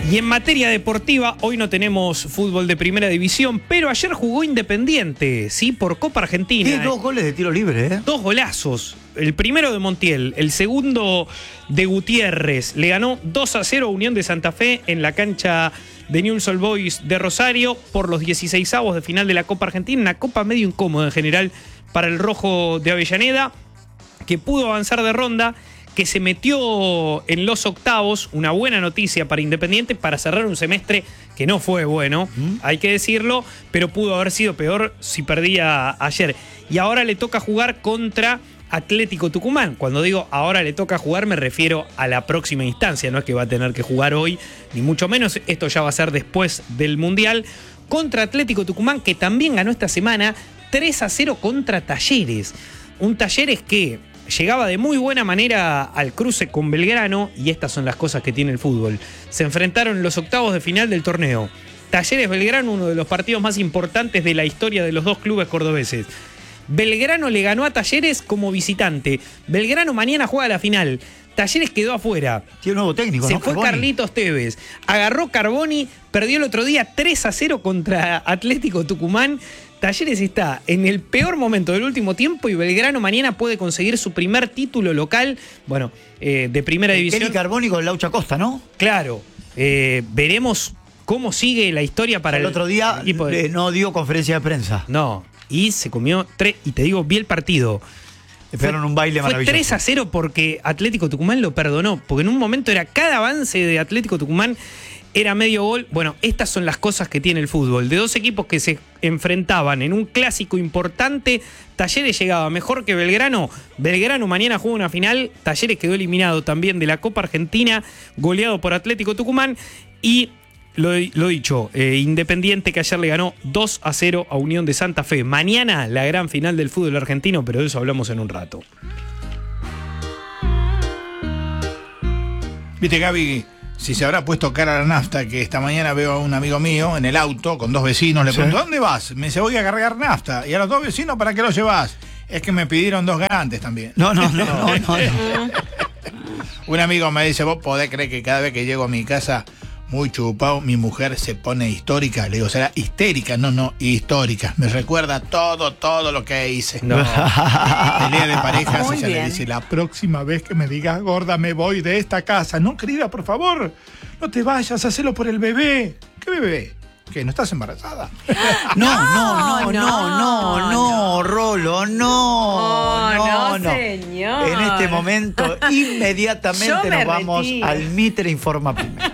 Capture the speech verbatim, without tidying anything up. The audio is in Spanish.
Y en materia deportiva, hoy no tenemos fútbol de primera división, pero ayer jugó Independiente, ¿sí? Por Copa Argentina. Tiene dos goles de tiro libre, ¿eh? Dos golazos. El primero de Montiel, el segundo de Gutiérrez. Le ganó dos a cero a Unión de Santa Fe en la cancha de Newell's Old Boys de Rosario por los dieciseisavos de final de la Copa Argentina. Una copa medio incómoda en general para el rojo de Avellaneda, que pudo avanzar de ronda, que se metió en los octavos. Una buena noticia para Independiente para cerrar un semestre que no fue bueno, ¿Mm? hay que decirlo, pero pudo haber sido peor si perdía ayer. Y ahora le toca jugar contra Atlético Tucumán. Cuando digo ahora le toca jugar, me refiero a la próxima instancia. No es que va a tener que jugar hoy, ni mucho menos. Esto ya va a ser después del Mundial. Contra Atlético Tucumán, que también ganó esta semana tres a cero contra Talleres. Un Talleres que llegaba de muy buena manera al cruce con Belgrano, y estas son las cosas que tiene el fútbol. Se enfrentaron en los octavos de final del torneo. Talleres-Belgrano, uno de los partidos más importantes de la historia de los dos clubes cordobeses. Belgrano le ganó a Talleres como visitante. Belgrano mañana juega la final. Talleres quedó afuera. Tiene un nuevo técnico, Se ¿no? fue Carboni. Carlitos Tevez. Agarró Carboni, perdió el otro día tres a cero contra Atlético Tucumán. Talleres está en el peor momento del último tiempo y Belgrano mañana puede conseguir su primer título local, bueno, eh, de primera división. Kelly Carboni con Laucha Costa, ¿no? Claro. Eh, veremos cómo sigue la historia para el, el otro día el equipo de... no dio conferencia de prensa. No, y se comió tres, y te digo, vi el partido. Esperaron un baile fue maravilloso. tres a cero porque Atlético Tucumán lo perdonó, porque en un momento era cada avance de Atlético Tucumán era medio gol. Bueno, estas son las cosas que tiene el fútbol. De dos equipos que se enfrentaban en un clásico importante, Talleres llegaba mejor que Belgrano. Belgrano mañana juega una final. Talleres quedó eliminado también de la Copa Argentina, goleado por Atlético Tucumán. Y lo, lo dicho, eh, Independiente, que ayer le ganó dos a cero a Unión de Santa Fe. Mañana la gran final del fútbol argentino, pero de eso hablamos en un rato. Viste, Gaby, si se habrá puesto cara a la nafta, que esta mañana veo a un amigo mío en el auto con dos vecinos, le pregunto, ¿a dónde vas? Me dice, voy a cargar nafta. ¿Y a los dos vecinos para qué los llevas? Es que me pidieron dos garantes también. No, no, no, no, no, no. Un amigo me dice, vos podés creer que cada vez que llego a mi casa muy chupado, mi mujer se pone histórica. Le digo, será histérica, no, no, histórica. Me recuerda todo, todo lo que hice. No. Pelea de parejas. Muy y ella bien. le dice, la próxima vez que me digas gorda, me voy de esta casa. No, querida, por favor, no te vayas, hacelo por el bebé. ¿Qué bebé? ¿Qué, no estás embarazada? No, no, no, no, no, no, no, Rolo, no, Oh, no, no, no. señor. En este momento, inmediatamente Yo me nos vamos retiro. al Mitre Informa Primero.